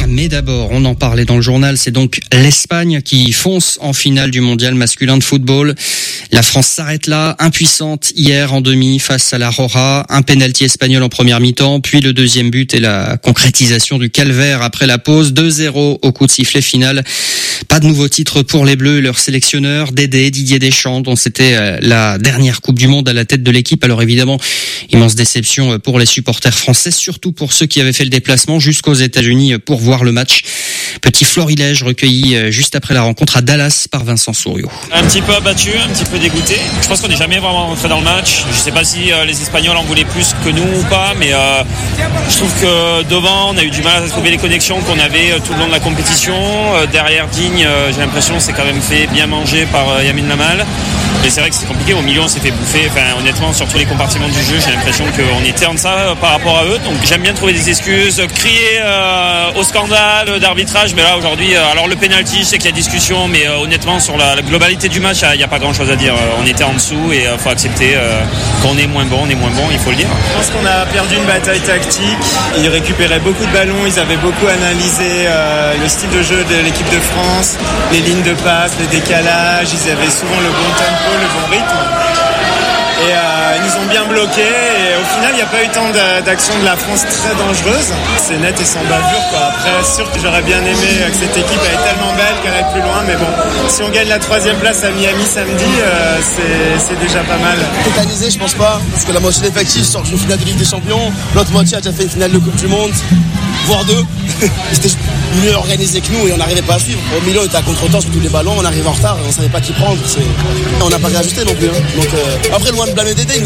Mais d'abord, on en parlait dans le journal, c'est donc l'Espagne qui fonce en finale du mondial masculin de football. La France s'arrête là, impuissante hier en demi face à la Roja. Un pénalty espagnol en première mi-temps, puis le deuxième but et la concrétisation du calvaire après la pause. 2-0 au coup de sifflet final. Pas de nouveau titre pour les Bleus et leur sélectionneur, Didier Deschamps, dont c'était la dernière Coupe du Monde à la tête de l'équipe. Alors évidemment, immense déception pour les supporters français, surtout pour ceux qui avaient fait le déplacement jusqu'aux États-Unis pour voir le match. Petit florilège recueilli juste après la rencontre à Dallas par Vincent Souriau. Un petit peu abattu, un petit peu dégoûté. Je pense qu'on n'est jamais vraiment rentré dans le match. Je ne sais pas si les Espagnols en voulaient plus que nous ou pas, mais je trouve que devant, on a eu du mal à trouver les connexions qu'on avait tout le long de la compétition. Derrière Digne, j'ai l'impression qu'on s'est quand même fait bien manger par Lamine Yamal. Mais c'est vrai que c'est compliqué. Au milieu, on s'est fait bouffer. Enfin, honnêtement, sur tous les compartiments du jeu, j'ai l'impression qu'on était en deçà par rapport à eux. Donc j'aime bien trouver des excuses, crier au scandale d'arbitrage. Mais là, aujourd'hui, alors le penalty, je sais qu'il y a discussion, mais honnêtement, sur la globalité du match, il n'y a pas grand-chose à dire. On était en dessous et il faut accepter qu'on est moins bon, il faut le dire. Je pense qu'on a perdu une bataille tactique. Ils récupéraient beaucoup de ballons, ils avaient beaucoup analysé le style de jeu de l'équipe de France, les lignes de passe, les décalages, ils avaient souvent le bon tempo, le bon rythme. Et ils nous ont bien bloqués et au final il n'y a pas eu tant d'actions de la France très dangereuses. C'est net et sans bavure quoi. Après sûr que j'aurais bien aimé que cette équipe elle est tellement belle qu'elle aille plus loin, mais bon, si on gagne la 3e place à Miami samedi, c'est déjà pas mal. Tétanisé je pense pas, parce que la moitié de l'effectif sort d'une finale de Ligue des Champions, l'autre moitié a déjà fait une finale de Coupe du Monde, voire 2. C'était mieux organisé que nous et on n'arrivait pas à suivre. Au milieu on était à contre-temps sur tous les ballons, on arrivait en retard et on savait pas qui prendre. On n'a pas réajusté non plus. Donc après loin de blâmer Dédé,